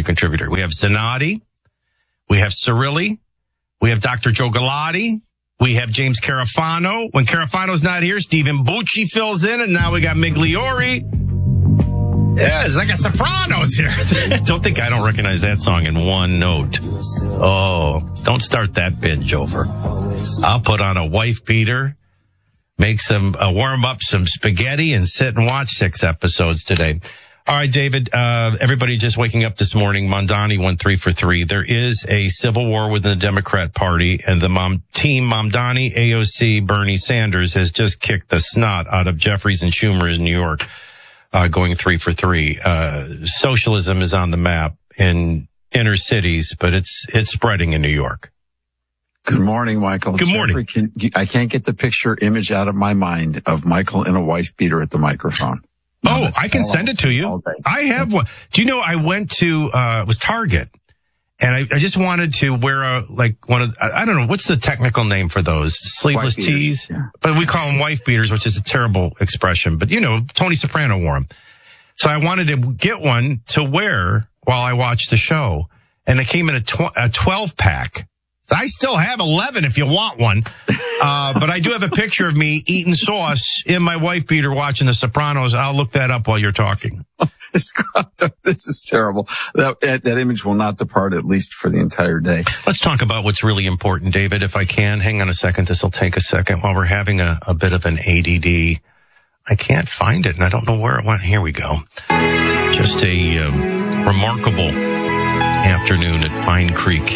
contributor. We have Zanotti. We have Cirilli. We have Dr. Joe Galati. We have James Carafano. When Carafano's not here, Stephen Bucci fills in, and now we got Migliori. Yeah, it's like a Sopranos here. I don't recognize that song in one note. Oh, don't start that binge over. I'll put on a wife beater, make warm up some spaghetti, and sit and watch 6 episodes today. All right, David, everybody just waking up this morning. Mamdani went 3 for 3. There is a civil war within the Democrat Party, and the team Mamdani, AOC, Bernie Sanders has just kicked the snot out of Jeffries and Schumer in New York, going 3 for 3. Socialism is on the map in inner cities, but it's spreading in New York. Good morning, Michael. Good morning. I can't get the picture image out of my mind of Michael in a wife beater at the microphone. No, I can send it to you. I have one. Do you know, I went to, it was Target, and I just wanted to wear I don't know, what's the technical name for those? Sleeveless tees? Yeah. But we call them wife beaters, which is a terrible expression. But, Tony Soprano wore them. So I wanted to get one to wear while I watched the show. And it came in a 12-pack. I still have 11 if you want one. But I do have a picture of me eating sauce in my wife beater watching The Sopranos. I'll look that up while you're talking. This is terrible. That image will not depart, at least for the entire day. Let's talk about what's really important, David, if I can. Hang on a second. This will take a second while we're having a bit of an ADD. I can't find it, and I don't know where it went. Here we go. Just a remarkable afternoon at Pine Creek,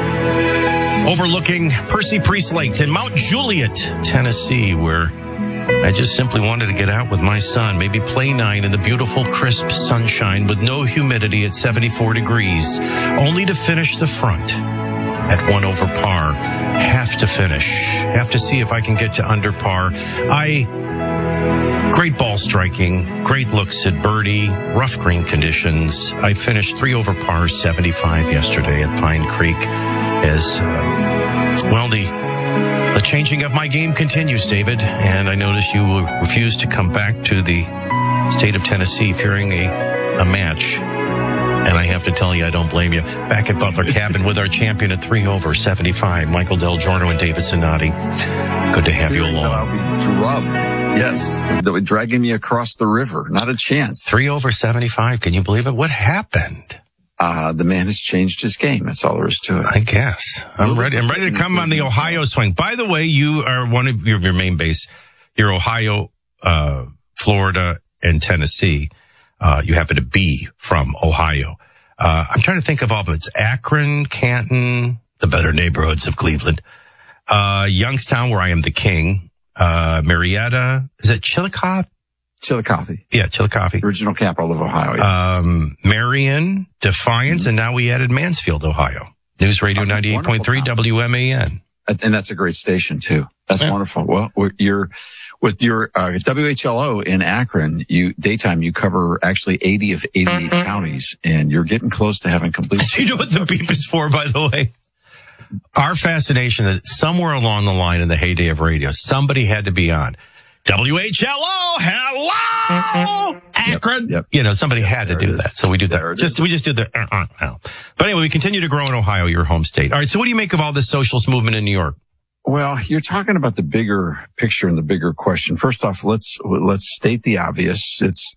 overlooking Percy Priest Lake in Mount Juliet, Tennessee, where I just simply wanted to get out with my son, maybe play 9 in the beautiful, crisp sunshine with no humidity at 74 degrees, only to finish the front at 1 over par. Have to see if I can get to under par. Great ball striking, great looks at birdie, rough green conditions. I finished 3 over par 75 yesterday at Pine Creek. As, the changing of my game continues, David, and I notice you refused to come back to the state of Tennessee fearing a match, and I have to tell you, I don't blame you. Back at Butler Cabin with our champion at 3 over 75, Michael Del Giorno and David Zanotti. Good to have you along. I'll be drubbed. Yes, dragging me across the river. Not a chance. 3 over 75, can you believe it? What happened? The man has changed his game. That's all there is to it. I guess. I'm ready to come on the Ohio swing. By the way, you are one of your main base. You're Ohio, Florida, and Tennessee. You happen to be from Ohio. I'm trying to think of all of them. It's Akron, Canton, the better neighborhoods of Cleveland. Youngstown, where I am the king. Marietta. Is it Chillicothe? Chillicothe. Yeah, Chillicothe. Original capital of Ohio. Yeah. Marion, Defiance, and now we added Mansfield, Ohio. News Radio 98.3 WMAN. And that's a great station, too. That's wonderful. Well, with your WHLO in Akron, daytime, you cover actually 80 of 88 counties, and you're getting close to having complete. Do you know what the beep is for, by the way? Our fascination that somewhere along the line in the heyday of radio, somebody had to be on. WHLO, hello, Akron. Yep. Somebody had to do that. So we do that. We just did the, But anyway, we continue to grow in Ohio, your home state. All right. So what do you make of all this socialist movement in New York? Well, you're talking about the bigger picture and the bigger question. First off, let's state the obvious.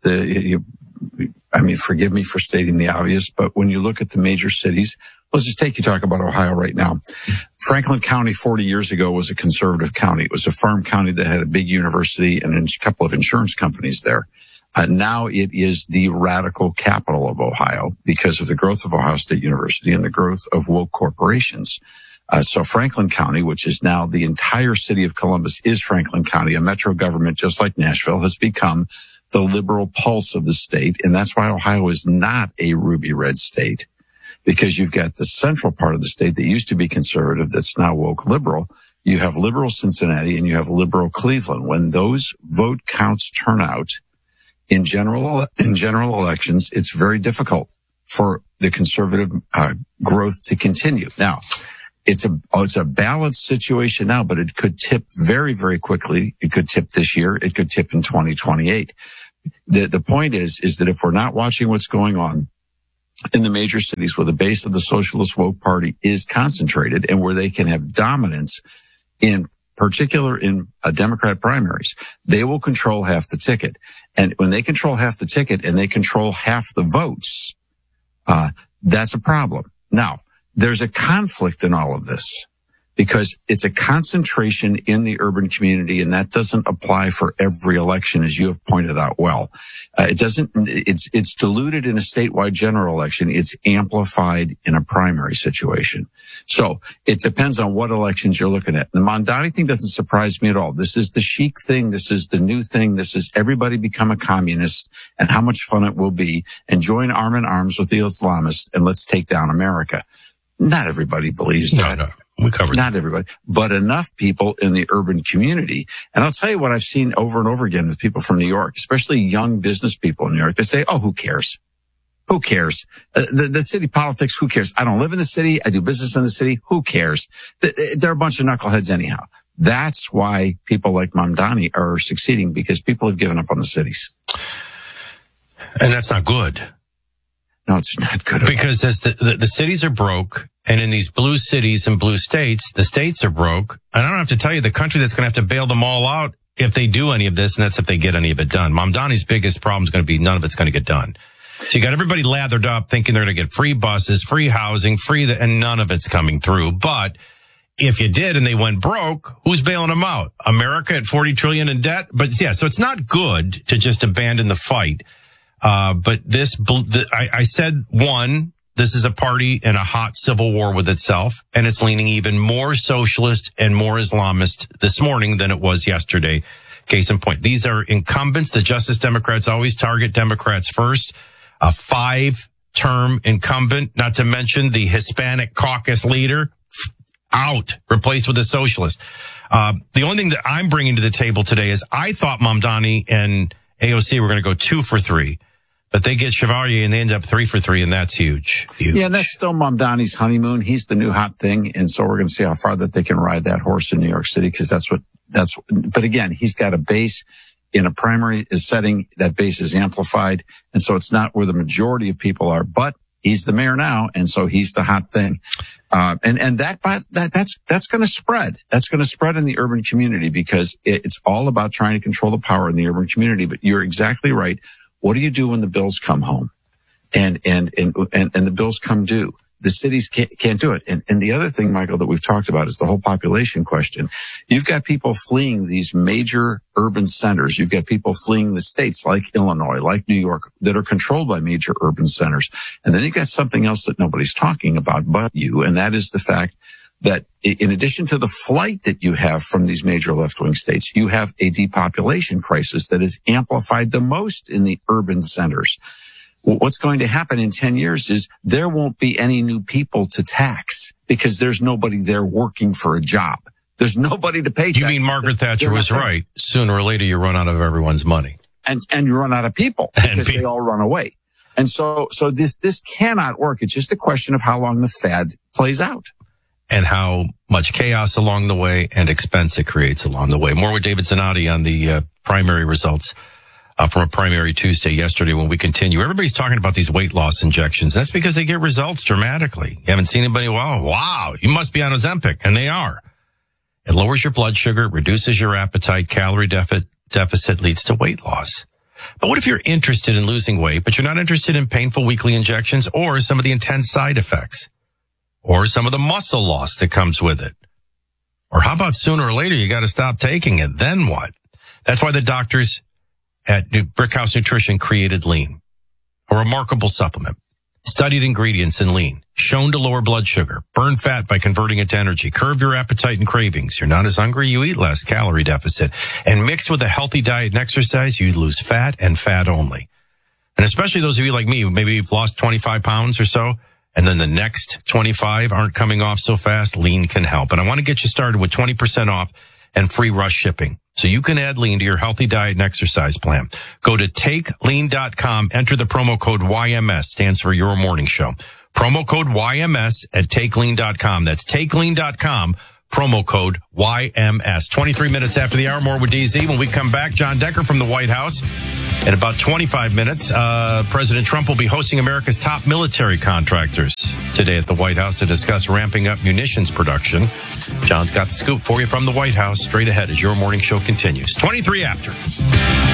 Forgive me for stating the obvious, but when you look at the major cities, let's just talk about Ohio right now. Franklin County 40 years ago was a conservative county. It was a farm county that had a big university and a couple of insurance companies there. Now it is the radical capital of Ohio because of the growth of Ohio State University and the growth of woke corporations. So Franklin County, which is now the entire city of Columbus, is Franklin County. A metro government, just like Nashville, has become the liberal pulse of the state. And that's why Ohio is not a ruby red state, because you've got the central part of the state that used to be conservative that's now woke liberal. You have liberal Cincinnati and you have liberal Cleveland. When those vote counts turn out in general elections, it's very difficult for the conservative growth to continue. Now, it's a balanced situation now, but it could tip very, very quickly. It could tip this year. It could tip in 2028. The point is that if we're not watching what's going on, in the major cities where the base of the Socialist Woke Party is concentrated and where they can have dominance, in particular in Democrat primaries, they will control half the ticket. And when they control half the ticket and they control half the votes, that's a problem. Now, there's a conflict in all of this because it's a concentration in the urban community, and that doesn't apply for every election, as you have pointed out well. It's diluted in a statewide general election. It's amplified in a primary situation. So it depends on what elections you're looking at. The Mamdani thing doesn't surprise me at all. This is the chic thing. This is the new thing. This is everybody become a communist and how much fun it will be, and join arm in arms with the Islamists and let's take down America. Not everybody believes that. No. We covered not everybody, but enough people in the urban community. And I'll tell you what I've seen over and over again with people from New York, especially young business people in New York. They say, oh, who cares? Who cares? The city politics, who cares? I don't live in the city. I do business in the city. Who cares? They're a bunch of knuckleheads anyhow. That's why people like Mamdani are succeeding, because people have given up on the cities. And that's not good. No, it's not good. Because as the cities are broke, and in these blue cities and blue states, the states are broke. And I don't have to tell you the country that's going to have to bail them all out if they do any of this, and that's if they get any of it done. Mamdani's biggest problem is going to be none of it's going to get done. So you got everybody lathered up thinking they're going to get free buses, free housing, and none of it's coming through. But if you did and they went broke, who's bailing them out? America at $40 trillion in debt? But yeah, so it's not good to just abandon the fight. But I said this is a party in a hot civil war with itself, and it's leaning even more socialist and more Islamist this morning than it was yesterday. Case in point, these are incumbents. The Justice Democrats always target Democrats first. A 5-term incumbent, not to mention the Hispanic caucus leader, out, replaced with a socialist. The only thing that I'm bringing to the table today is I thought Mamdani and AOC were going to go 2 for 3. But they get Chevalier and they end up 3 for 3, and that's huge. Yeah, and that's still Mamdani's honeymoon. He's the new hot thing. And so we're going to see how far that they can ride that horse in New York City, because but again, he's got a base in a primary setting. That base is amplified. And so it's not where the majority of people are, but he's the mayor now. And so he's the hot thing. And that's going to spread. That's going to spread in the urban community, because it's all about trying to control the power in the urban community. But you're exactly right. What do you do when the bills come home and the bills come due? The cities can't do it. And the other thing, Michael, that we've talked about is the whole population question. You've got people fleeing these major urban centers. You've got people fleeing the states like Illinois, like New York, that are controlled by major urban centers. And then you've got something else that nobody's talking about but you, and that is the fact that in addition to the flight that you have from these major left-wing states, you have a depopulation crisis that is amplified the most in the urban centers. What's going to happen in 10 years is there won't be any new people to tax, because there's nobody there working for a job. There's nobody to pay taxes. You mean Margaret Thatcher was right. Sooner or later, you run out of everyone's money. And you run out of people, because they all run away. And so this cannot work. It's just a question of how long the fad plays out. And how much chaos along the way and expense it creates along the way. More with David Zanotti on the primary results from a primary Tuesday yesterday when we continue. Everybody's talking about these weight loss injections. That's because they get results dramatically. You haven't seen anybody, wow, you must be on Ozempic. And they are. It lowers your blood sugar, reduces your appetite, calorie deficit leads to weight loss. But what if you're interested in losing weight, but you're not interested in painful weekly injections or some of the intense side effects? Or some of the muscle loss that comes with it? Or how about sooner or later you got to stop taking it? Then what? That's why the doctors at Brickhouse Nutrition created Lean, a remarkable supplement. Studied ingredients in Lean, shown to lower blood sugar, burn fat by converting it to energy, curb your appetite and cravings. You're not as hungry, you eat less, calorie deficit. And mixed with a healthy diet and exercise, you lose fat and fat only. And especially those of you like me who maybe you've lost 25 pounds or so, and then the next 25 aren't coming off so fast, Lean can help. And I want to get you started with 20% off and free rush shipping, so you can add Lean to your healthy diet and exercise plan. Go to TakeLean.com, enter the promo code YMS, stands for Your Morning Show. Promo code YMS at TakeLean.com. That's TakeLean.com, promo code YMS. 23 minutes after the hour, more with DZ. When we come back, John Decker from the White House In about 25 minutes, President Trump will be hosting America's top military contractors today at the White House to discuss ramping up munitions production. John's got the scoop for you from the White House straight ahead as your morning show continues. 23 after.